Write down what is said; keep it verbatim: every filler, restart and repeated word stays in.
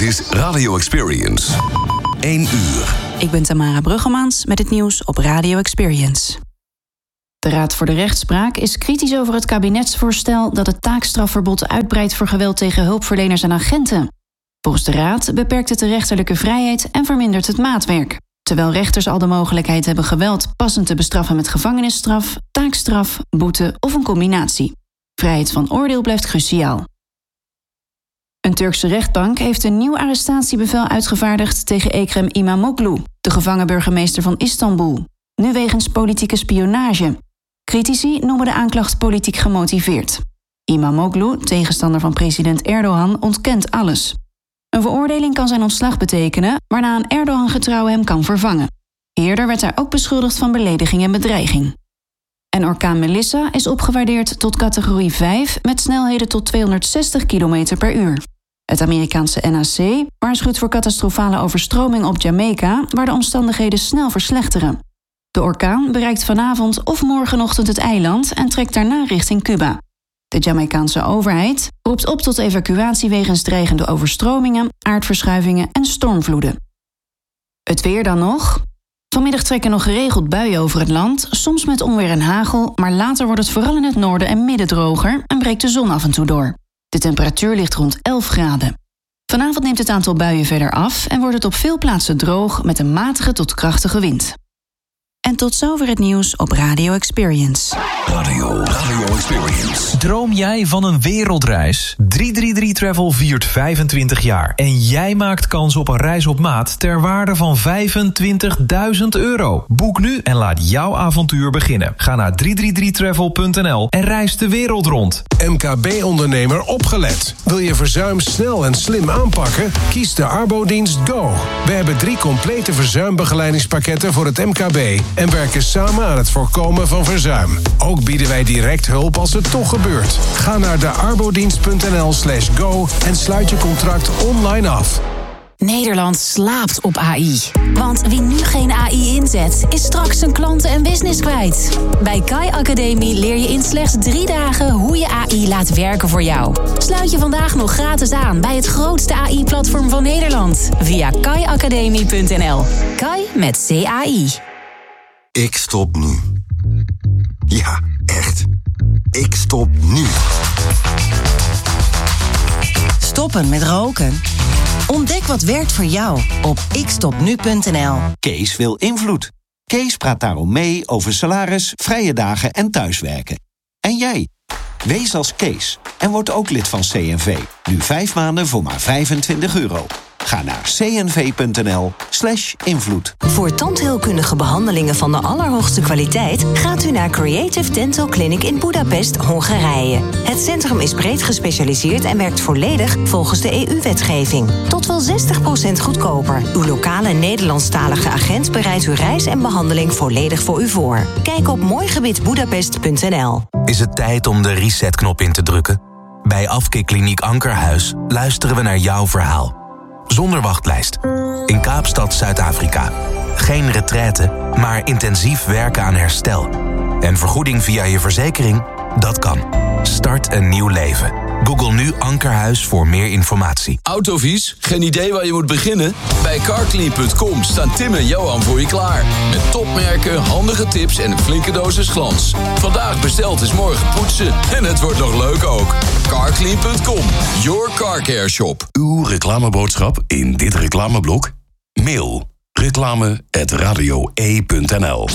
is Radio Experience. één uur. Ik ben Tamara Bruggemans met het nieuws op Radio Experience. De Raad voor de Rechtspraak is kritisch over het kabinetsvoorstel dat het taakstrafverbod uitbreidt voor geweld tegen hulpverleners en agenten. Volgens de Raad beperkt het de rechterlijke vrijheid en vermindert het maatwerk. Terwijl rechters al de mogelijkheid hebben geweld passend te bestraffen met gevangenisstraf, taakstraf, boete of een combinatie. Vrijheid van oordeel blijft cruciaal. Een Turkse rechtbank heeft een nieuw arrestatiebevel uitgevaardigd tegen Ekrem İmamoğlu, de gevangen burgemeester van Istanbul, nu wegens politieke spionage. Critici noemen de aanklacht politiek gemotiveerd. İmamoğlu, tegenstander van president Erdogan, ontkent alles. Een veroordeling kan zijn ontslag betekenen, waarna een Erdogan-getrouw hem kan vervangen. Eerder werd hij ook beschuldigd van belediging en bedreiging. En orkaan Melissa is opgewaardeerd tot categorie vijf met snelheden tot tweehonderdzestig kilometer per uur. Het Amerikaanse N H C waarschuwt voor catastrofale overstroming op Jamaica, waar de omstandigheden snel verslechteren. De orkaan bereikt vanavond of morgenochtend het eiland en trekt daarna richting Cuba. De Jamaicaanse overheid roept op tot evacuatie wegens dreigende overstromingen, aardverschuivingen en stormvloeden. Het weer dan nog. Vanmiddag trekken nog geregeld buien over het land, soms met onweer en hagel, maar later wordt het vooral in het noorden en midden droger en breekt de zon af en toe door. De temperatuur ligt rond elf graden. Vanavond neemt het aantal buien verder af en wordt het op veel plaatsen droog met een matige tot krachtige wind. En tot zover het nieuws op Radio Experience. Radio, Radio Experience. Droom jij van een wereldreis? drie drie drie Travel viert vijfentwintig jaar. En jij maakt kans op een reis op maat ter waarde van vijfentwintigduizend euro. Boek nu en laat jouw avontuur beginnen. Ga naar drie drie drie travel punt n l en reis de wereld rond. M K B-ondernemer opgelet. Wil je verzuim snel en slim aanpakken? Kies de Arbodienst Go. We hebben drie complete verzuimbegeleidingspakketten voor het M K B en werken samen aan het voorkomen van verzuim. Ook bieden wij direct hulp als het toch gebeurt. Ga naar de arbodienst punt n l slash go en sluit je contract online af. Nederland slaapt op A I. Want wie nu geen A I inzet, is straks zijn klanten en business kwijt. Bij Kai Academie leer je in slechts drie dagen hoe je A I laat werken voor jou. Sluit je vandaag nog gratis aan bij het grootste A I-platform van Nederland. Via kai academie punt n l. Kai met C A I. Ik stop nu. Ja, echt. Ik stop nu. Stoppen met roken? Ontdek wat werkt voor jou op ik stop nu punt n l. Kees wil invloed. Kees praat daarom mee over salaris, vrije dagen en thuiswerken. En jij? Wees als Kees en word ook lid van C N V. Nu vijf maanden voor maar vijfentwintig euro. Ga naar cnv punt n l slash invloed. Voor tandheelkundige behandelingen van de allerhoogste kwaliteit gaat u naar Creative Dental Clinic in Budapest, Hongarije. Het centrum is breed gespecialiseerd en werkt volledig volgens de E U-wetgeving. Tot wel zestig procent goedkoper. Uw lokale Nederlandstalige agent bereidt uw reis en behandeling volledig voor u voor. Kijk op mooigebiedbudapest punt n l. Is het tijd om de resetknop in te drukken? Bij Afkikkliniek Ankerhuis luisteren we naar jouw verhaal. Zonder wachtlijst. In Kaapstad, Zuid-Afrika. Geen retraite, maar intensief werken aan herstel. En vergoeding via je verzekering? Dat kan. Start een nieuw leven. Google nu Ankerhuis voor meer informatie. Autovies? Geen idee waar je moet beginnen? Bij carclean punt com staan Tim en Johan voor je klaar. Met topmerken, handige tips en een flinke dosis glans. Vandaag besteld is morgen poetsen. En het wordt nog leuk ook. carclean punt com, your car care shop. Uw reclameboodschap in dit reclameblok? Mail reclame at radio e punt n l.